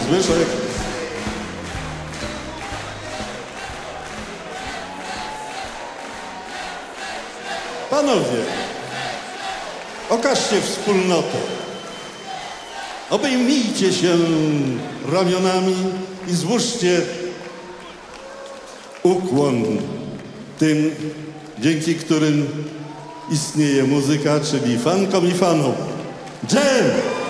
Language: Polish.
Zbyszek. Panowie, okażcie wspólnotę. Obejmijcie się ramionami i złóżcie ukłon tym, dzięki którym istnieje muzyka, czyli fankom i fanom. Dżem!